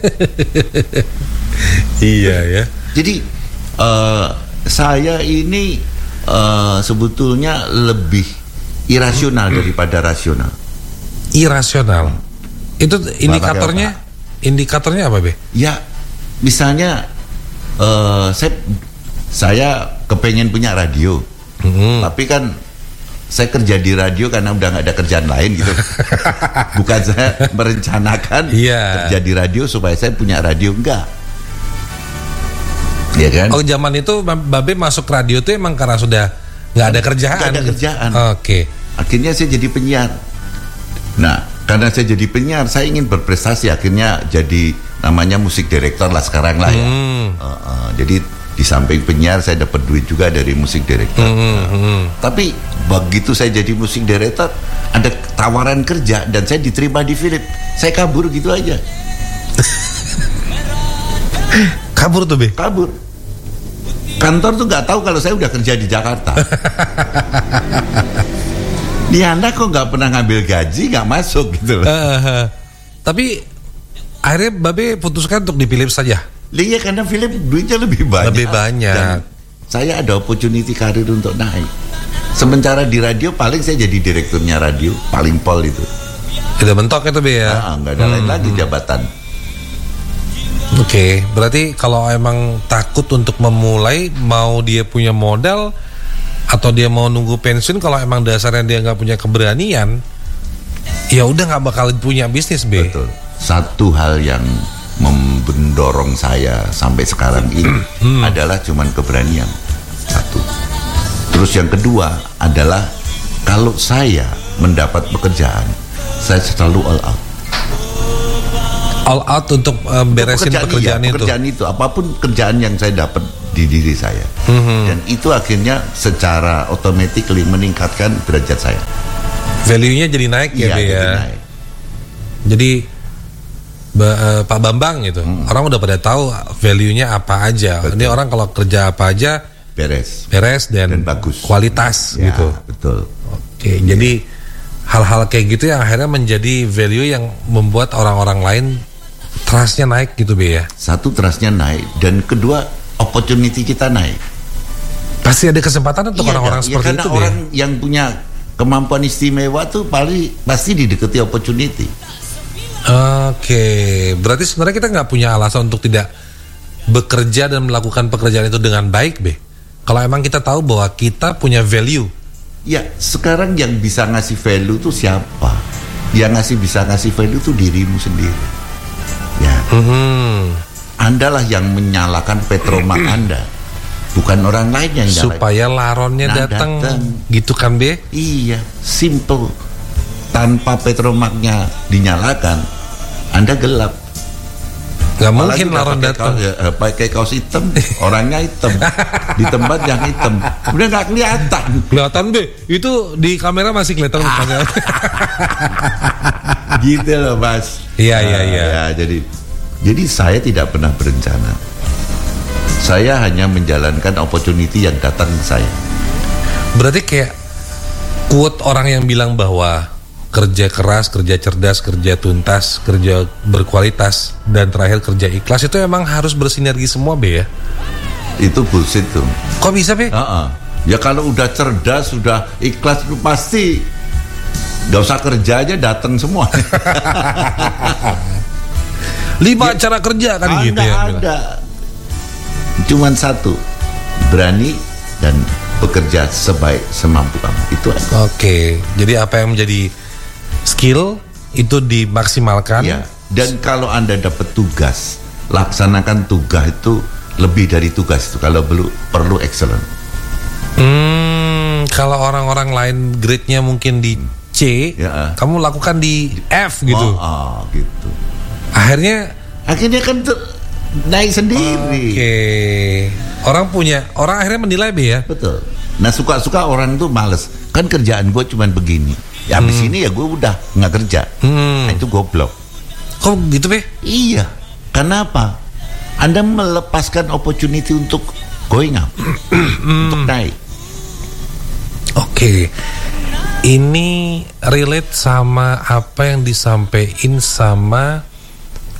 Iya ya. Jadi saya ini sebetulnya lebih irasional daripada rasional. Irasional. Itu indikatornya apa, Be? Ya, misalnya saya kepengen punya radio, tapi kan saya kerja di radio karena udah nggak ada kerjaan lain gitu. Bukan saya merencanakan kerja di radio supaya saya punya radio, enggak. Ya kan? Oh, zaman itu Babe masuk radio itu emang karena sudah nggak ada kerjaan. Nggak ada kerjaan. Oke. Akhirnya saya jadi penyiar. Nah, karena saya jadi penyiar, saya ingin berprestasi. Akhirnya jadi namanya musik director lah sekarang lah ya. Jadi di samping penyiar saya dapat duit juga dari musik director. Tapi begitu saya jadi musik director, ada tawaran kerja dan saya diterima di Philips. Saya kabur gitu aja. Kabur tuh, Be? Kabur. Kantor tuh nggak tahu kalau saya udah kerja di Jakarta. Dia anak kok nggak pernah ngambil gaji, nggak masuk gitu. Tapi akhirnya Babe putuskan untuk di Philips saja. Iya, karena Philips duitnya lebih banyak. Lebih banyak. Dan saya ada opportunity karir untuk naik. Sementara di radio paling saya jadi direkturnya radio, paling pol itu. Udah mentok itu, Be ya. Nggak ada lain lagi jabatan. Oke, berarti kalau emang takut untuk memulai, mau dia punya modal atau dia mau nunggu pensiun, kalau emang dasarnya dia nggak punya keberanian, ya udah nggak bakal punya bisnis, Be. Betul. Satu hal yang mendorong saya sampai sekarang ini adalah cuman keberanian. Satu. Terus yang kedua adalah kalau saya mendapat pekerjaan, saya selalu all out. All out untuk beresin pekerjaan itu. Pekerjaan itu, apapun kerjaan yang saya dapat di diri saya. Dan itu akhirnya secara otomatis meningkatkan derajat saya. Value-nya jadi naik ya, Be ya. Naik. Jadi Pak Bambang gitu, orang udah pada tahu value-nya apa aja. Betul. Ini orang kalau kerja apa aja beres dan bagus, kualitas ya, gitu. Betul. Oke, jadi hal-hal kayak gitu yang akhirnya menjadi value yang membuat orang-orang lain trust-nya naik gitu, Be ya. Satu, trust-nya naik, dan kedua opportunity kita naik. Pasti ada kesempatan untuk orang-orang seperti karena itu, orang Be. Yang punya kemampuan istimewa tuh pasti didekati opportunity. Oke, berarti sebenarnya kita nggak punya alasan untuk tidak bekerja dan melakukan pekerjaan itu dengan baik, Be. Kalau emang kita tahu bahwa kita punya value. Ya, sekarang yang bisa ngasih value tuh siapa? Yang bisa ngasih value tuh dirimu sendiri. Ya. Anda lah yang menyalakan petromak Anda, bukan orang lain yang nyalakan. Supaya laronnya datang, gitu kan, Be? Iya, simple. Tanpa petromaknya dinyalakan, Anda gelap. Gak mungkin laron datang. Pakai kaos hitam, orangnya hitam, di tempat yang hitam, udah nggak kelihatan. Kelihatan, Be. Itu di kamera masih kelihatan mukanya. Gitu loh, Mas. Iya. Ya, jadi saya tidak pernah berencana. Saya hanya menjalankan opportunity yang datang ke saya. Berarti kayak quote orang yang bilang bahwa kerja keras, kerja cerdas, kerja tuntas, kerja berkualitas, dan terakhir kerja ikhlas, itu emang harus bersinergi semua, Be ya? Itu bullshit tuh. Kok bisa, Be? Ya kalau udah cerdas, sudah ikhlas, itu pasti gak usah kerja aja datang semua. 5 cara kerja kan gitu ya? Ada. Cuman satu, berani dan bekerja sebaik semampu kamu. Itu aja. Oke, jadi apa yang menjadi skill itu dimaksimalkan. Ya. Dan kalau Anda dapat tugas, laksanakan tugas itu lebih dari tugas itu. Kalau perlu excellent. Kalau orang-orang lain grade-nya mungkin di C, ya, kamu lakukan di F gitu. Gitu. Akhirnya kan naik sendiri. Oke. Orang akhirnya menilai, Be ya. Betul. Nah, suka-suka orang tuh males. Kan kerjaan gue cuman begini. Ya abis ini ya gue udah nggak kerja. Nah, itu goblok. Kok gitu, Be? Iya. Kenapa? Anda melepaskan opportunity untuk going up, untuk naik. Oke. Ini relate sama apa yang disampaikan sama